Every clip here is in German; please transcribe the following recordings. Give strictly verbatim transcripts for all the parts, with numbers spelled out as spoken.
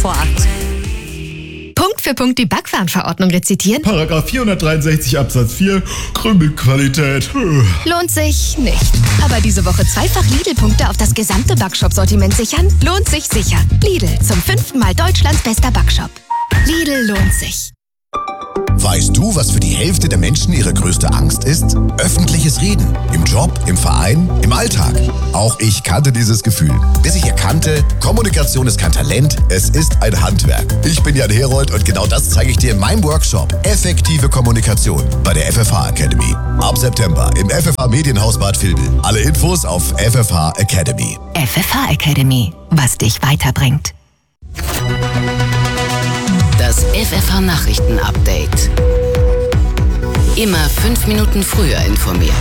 vor acht. Punkt für Punkt die Backwarenverordnung rezitieren? Paragraph vierhundertdreiundsechzig Absatz vier, Krümelqualität. Lohnt sich nicht. Aber diese Woche zweifach Lidl-Punkte auf das gesamte Backshop-Sortiment sichern? Lohnt sich sicher. Lidl, zum fünften Mal Deutschlands bester Backshop. Lidl lohnt sich. Weißt du, was für die Hälfte der Menschen ihre größte Angst ist? Öffentliches Reden. Im Job, im Verein, im Alltag. Auch ich kannte dieses Gefühl. Bis ich erkannte, Kommunikation ist kein Talent, es ist ein Handwerk. Ich bin Jan Herold und genau das zeige ich dir in meinem Workshop. Effektive Kommunikation bei der F F H Academy. Ab September im F F H Medienhaus Bad Vilbel. Alle Infos auf F F H Academy. F F H Academy, was dich weiterbringt. Das F F H Nachrichten-Update. Immer fünf Minuten früher informiert.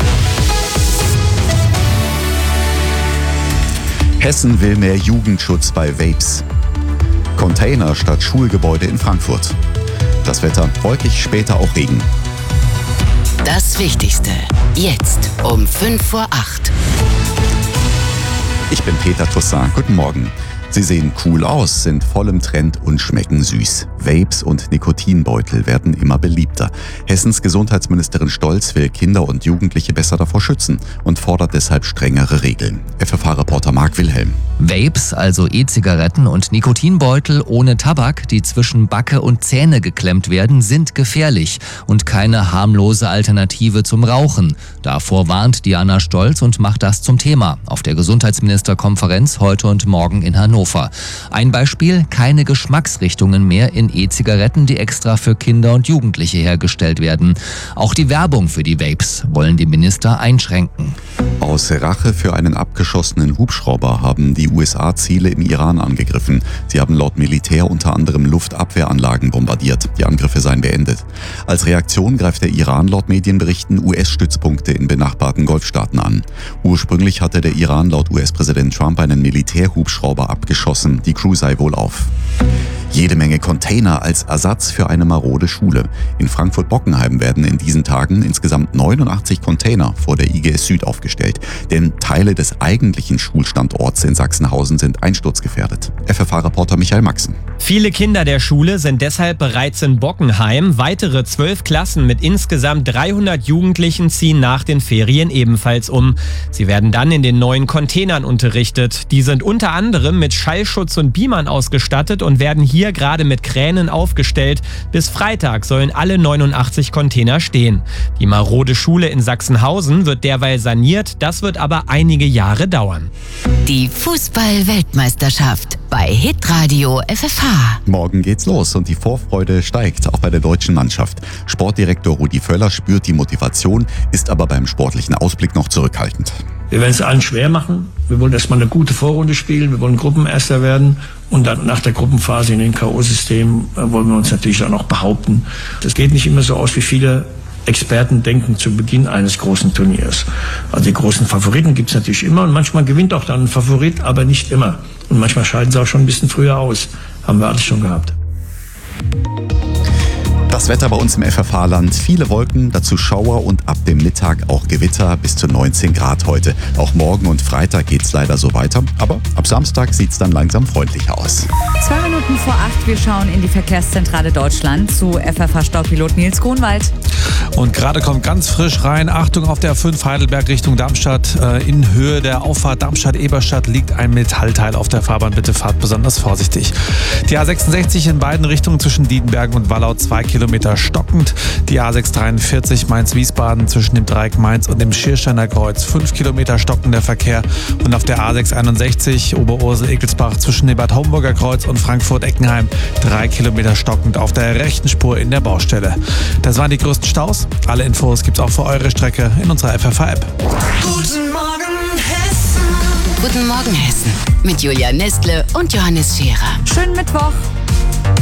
Hessen will mehr Jugendschutz bei Vapes. Container statt Schulgebäude in Frankfurt. Das Wetter wolkig, später auch Regen. Das Wichtigste. Jetzt um fünf vor acht. Ich bin Peter Toussaint. Guten Morgen. Sie sehen cool aus, sind voll im Trend und schmecken süß. Vapes und Nikotinbeutel werden immer beliebter. Hessens Gesundheitsministerin Stolz will Kinder und Jugendliche besser davor schützen und fordert deshalb strengere Regeln. F F H-Reporter Marc Wilhelm. Vapes, also E-Zigaretten und Nikotinbeutel ohne Tabak, die zwischen Backe und Zähne geklemmt werden, sind gefährlich und keine harmlose Alternative zum Rauchen. Davor warnt Diana Stolz und macht das zum Thema auf der Gesundheitsministerkonferenz heute und morgen in Hannover. Ein Beispiel: keine Geschmacksrichtungen mehr in E-Zigaretten, die extra für Kinder und Jugendliche hergestellt werden. Auch die Werbung für die Vapes wollen die Minister einschränken. Aus Rache für einen abgeschossenen Hubschrauber haben die U S A Ziele im Iran angegriffen. Sie haben laut Militär unter anderem Luftabwehranlagen bombardiert. Die Angriffe seien beendet. Als Reaktion greift der Iran laut Medienberichten U S-Stützpunkte in benachbarten Golfstaaten an. Ursprünglich hatte der Iran laut U S-Präsident Trump einen Militärhubschrauber abgeschossen. Die Crew sei wohl auf. Jede Menge Container als Ersatz für eine marode Schule. In Frankfurt-Bockenheim werden in diesen Tagen insgesamt neunundachtzig Container vor der I G S Süd aufgestellt. Denn Teile des eigentlichen Schulstandorts in Sachsenhausen sind einsturzgefährdet. F F H-Reporter Michael Maxen. Viele Kinder der Schule sind deshalb bereits in Bockenheim. Weitere zwölf Klassen mit insgesamt dreihundert Jugendlichen ziehen nach den Ferien ebenfalls um. Sie werden dann in den neuen Containern unterrichtet. Die sind unter anderem mit Schallschutz und Beamern ausgestattet und werden hier gerade mit Kränen aufgestellt. Bis Freitag sollen alle neunundachtzig Container stehen. Die marode Schule in Sachsenhausen wird derweil saniert. Das wird aber einige Jahre dauern. Die Fußball-Weltmeisterschaft bei Hitradio F F H. Morgen geht's los und die Vorfreude steigt, auch bei der deutschen Mannschaft. Sportdirektor Rudi Völler spürt die Motivation, ist aber beim sportlichen Ausblick noch zurückhaltend. Wir werden es allen schwer machen. Wir wollen erstmal eine gute Vorrunde spielen. Wir wollen Gruppenerster werden. Und dann nach der Gruppenphase in den K O-System wollen wir uns natürlich dann auch behaupten. Das geht nicht immer so aus, wie viele Experten denken zu Beginn eines großen Turniers. Also die großen Favoriten gibt es natürlich immer. Und manchmal gewinnt auch dann ein Favorit, aber nicht immer. Und manchmal scheiden sie auch schon ein bisschen früher aus. Haben wir alles schon gehabt. Das Wetter bei uns im F F H-Land, viele Wolken, dazu Schauer und ab dem Mittag auch Gewitter, bis zu neunzehn Grad heute. Auch morgen und Freitag geht's leider so weiter, aber ab Samstag sieht's dann langsam freundlicher aus. Zwei Minuten vor acht, wir schauen in die Verkehrszentrale Deutschland zu F F H-Staupilot Nils Grunwald. Und gerade kommt ganz frisch rein, Achtung auf der fünf Heidelberg Richtung Darmstadt. In Höhe der Auffahrt Darmstadt-Eberstadt liegt ein Metallteil auf der Fahrbahn, bitte fahrt besonders vorsichtig. Die A sechsundsechzig in beiden Richtungen zwischen Diedenbergen und Wallau zwei Kilometer stockend. Die A sechs dreiundvierzig Mainz-Wiesbaden zwischen dem Dreieck Mainz und dem Schiersteiner Kreuz fünf Kilometer stockender Verkehr. Und auf der A sechs einundsechzig Oberursel-Ekelsbach zwischen dem Bad Homburger Kreuz und Frankfurt-Eckenheim drei Kilometer stockend auf der rechten Spur in der Baustelle. Das waren die größten Staus. Alle Infos gibt's auch für eure Strecke in unserer F F H-App. Guten Morgen Hessen. Guten Morgen Hessen. Mit Julia Nestle und Johannes Scherer. Schönen Mittwoch.